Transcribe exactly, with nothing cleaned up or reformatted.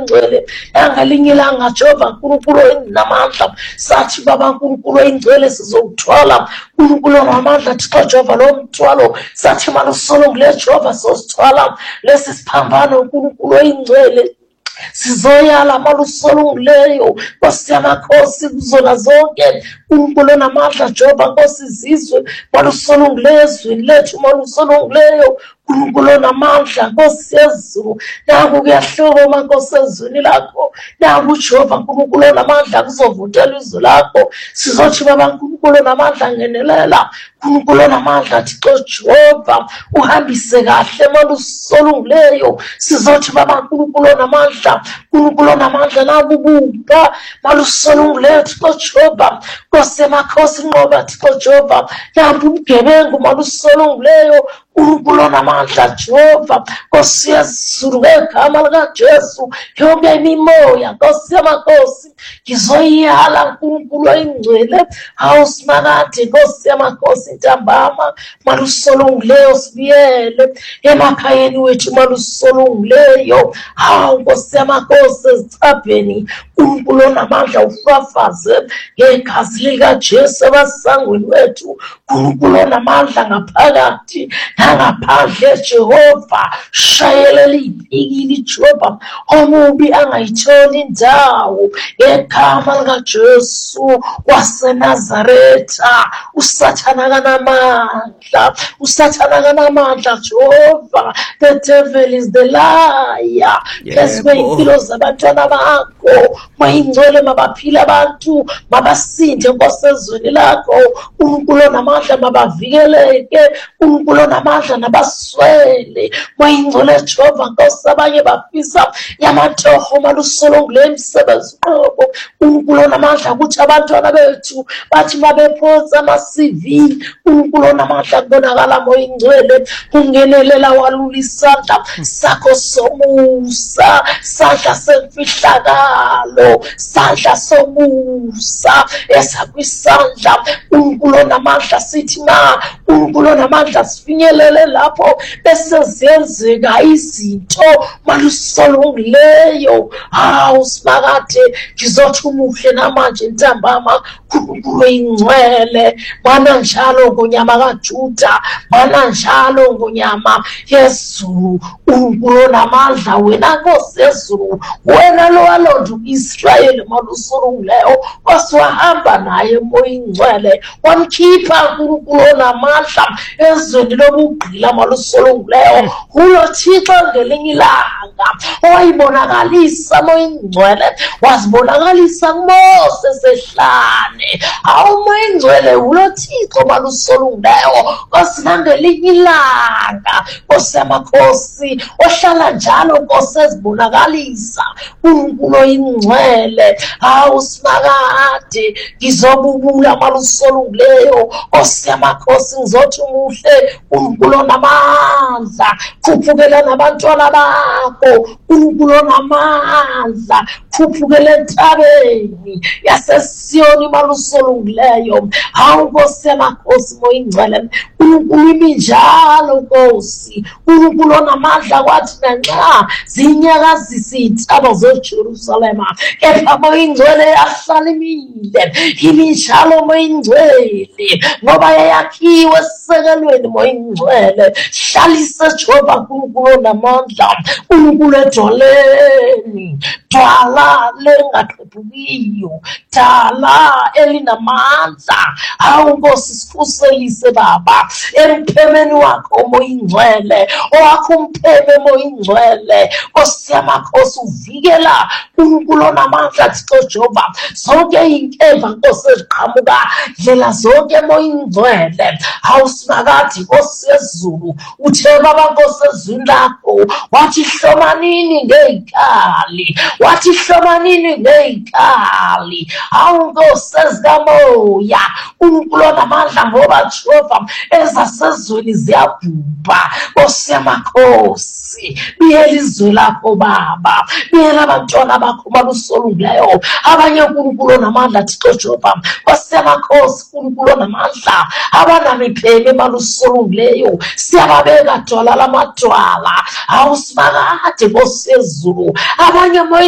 oyingcwele yangalinye ilanga Jehova uNkulunkulu oyinamandla sathi baba uNkulunkulu oyingcwele sizokuthwala uNkulunkulu onamandla Thixo Jehova lo mthwalo sathi malusolongile Jehova sosithwala lesi siphambano uNkulunkulu oyingcwele sizoyala malusolungileyo Nkosi yamakhosi kuzona zonke uNkulunkulu onamandla Jehova Nkosi izizwe malusolungileyo ezweni lethu malusolungileyo uNkulunkulu onamandla Nkosi yezulu naku kuyahloma Nkosi ezweni lakho naku Jehova uNkulunkulu onamandla kuzovutela izwi lakho sizothi baba uNkulunkulu onamandla ngenelela uNkulunkulu onamandla Thixo Jehova uhambise kahle malusolungileyo sizothi baba uNkulunkulu onamandla uNkulunkulu onamandla nakubuka malusolungileyo Thixo Jehova Nkosi yamakhosi inqoba Thixo Jehova naku ubugebengu malusolungileyo uNkulunkulu onamandla Jehova Nkosi yezulu ngegama likaJesu yonke imimoya Nkosi yamakhosi ngizoyala uNkulunkulu oyingcwele awusimakade Nkosi yamakhosi ntambama malusolungileyo sibiyele emakhayeni wethu malusolungileyo hawu Nkosi yamakhosi ezithabheni uNkulunkulu onamandla ufafaze ngegazi likaJesu abasangweni wethu uNkulunkulu onamandla ngaphakathi nangaphandle Jehova shayelela ipikili Jehova omubi angayitholi indawo ngegama likaJesu waseNazaretha usathana kanamandla usathana kanamandla Jehova the devil is the liar esikwempilo zabantwana bakho mayingcwele mabaphila abantu mabasinde Nkosi ezweni lakho uNkulunkulu onamandla mabavikeleke uNkulunkulu onamandla nabaswele mayingcwele Jehova Nkosi abanye bafisa yamatoho malusolongile emsebenzi qobo uNkulunkulu onamandla ukuthi abantwana bethu bathi mabephosa ama-C V uNkulunkulu onamandla kubonakala moyingcwele ungenelela walula isandla sakho somusa sandla semfihlakalo sandla somusa esakwisandla uNkulunkulu onamandla sithi ma uNkulunkulu onamandla sifinyelele lapho bese ziyenzeka izinto malusolungileyo hawu simakade ngizothi umuhle namanje ntambama uNkulunkulu oyingcwele mana njalo ngonyama kaJuda mana njalo ngonyama yezulu uNkulunkulu onamandla wena Nkosi yezulu wena lo walonda uIsrayeli malusolungileyo wasiwahamba naye moyingcwele wamkhipha uNkulunkulu onamandla ezweni lobugqila malusolungileyo ulo Thixo ngelinye ilanga owayibonakalisa moyingcwele wazibonakalisa kuMose sehlane awu moyingcwele ulo Thixo malusolungileyo kwasinangelinye ilanga Nkosi yamakhosi ohlala njalo Nkosi ezibonakalisa uNkulunkulu oyingcwele hawu simakade ngizobubula malusolungileyo Nkosi yamakhosi ngizothi umuhle uNkulunkulu onamandla khuphukela nabantwana bakho uNkulunkulu onamandla khuphukela entabeni yaseSiyoni malusolungileyo hawu Nkosi yamakhosi moyingcwele uNkulunkulu iminjalo Nkosi uNkulunkulu onamandla kwathi nanxa zinyakazisa izintaba zeJerusalema kepha moyingcwele yahlala imile iminjalo moyingcwele ngoba yayakhiwe esisekelweni moyingcwele hlalise Jehova uNkulunkulu onamandla uNkulunkulu edoleni dwala lengaxhephukiyo dala elinamandla hawu Nkosi sikhuselise baba emphemeni wakho moyingcwele owakho umpheme moyingcwele Nkosi yamakhosi uvikela uNkulunkulu onamandla Thixo Jehova zonke inkemba Nkosi eziqhamuka ndlela zonke moyingcwele hawu simakade Nkosi yezulu uthe baba Nkosi ezwini lakho wathi hlomanini ngey'kali wathi hlomanini ngey'kali hawu Nkosi ezikamoya uNkulunkulu onamandla ngoba Jehova ezasezweni ziyabhubha Nkosi yamakhosi biyela izwe lakho baba biyela abantwana bakho malusolungileyo abanye uNkulunkulu onamandla Thixo Jehova Nkosi yamakhosi uNkulunkulu onamandla abanamipheme malusolungileyo siyababeka dwala lamadwala awusimakade Nkosi yezulu abanye